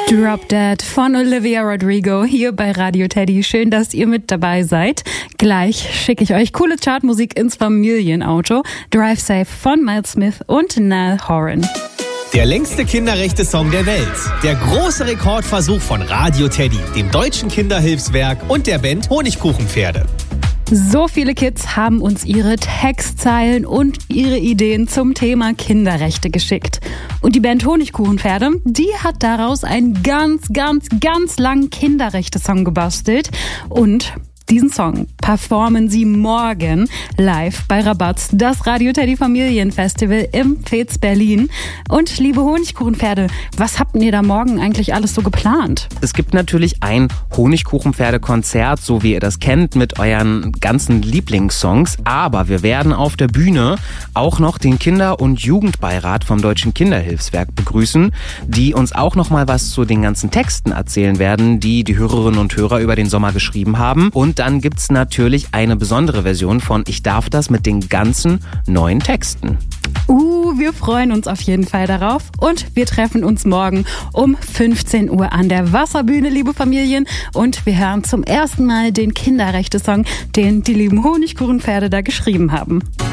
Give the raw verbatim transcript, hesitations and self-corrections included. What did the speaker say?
Drop Dead von Olivia Rodrigo hier bei Radio Teddy. Schön, dass ihr mit dabei seid. Gleich schicke ich euch coole Chartmusik ins Familienauto. Drive Safe von Miles Smith und Niall Horan. Der längste Kinderrechte-Song der Welt. Der große Rekordversuch von Radio Teddy, dem Deutschen Kinderhilfswerk und der Band Honigkuchenpferde. So viele Kids haben uns ihre Textzeilen und ihre Ideen zum Thema Kinderrechte geschickt. Und die Band Honigkuchenpferde, die hat daraus einen ganz, ganz, ganz langen Kinderrechte-Song gebastelt. Und diesen Song performen sie morgen live bei Rabatz, das Radio Teddy Familienfestival im Pfez Berlin. Und liebe Honigkuchenpferde, was habt ihr da morgen eigentlich alles so geplant? Es gibt natürlich ein Honigkuchenpferde-Konzert, so wie ihr das kennt, mit euren ganzen Lieblingssongs. Aber wir werden auf der Bühne auch noch den Kinder- und Jugendbeirat vom Deutschen Kinderhilfswerk begrüßen, die uns auch noch mal was zu den ganzen Texten erzählen werden, die die Hörerinnen und Hörer über den Sommer geschrieben haben. Und dann gibt's natürlich eine besondere Version von Ich darf das mit den ganzen neuen Texten. Uh, wir freuen uns auf jeden Fall darauf und wir treffen uns morgen um fünfzehn Uhr an der Wasserbühne, liebe Familien, und wir hören zum ersten Mal den Kinderrechte-Song, den die lieben Honigkuchenpferde da geschrieben haben.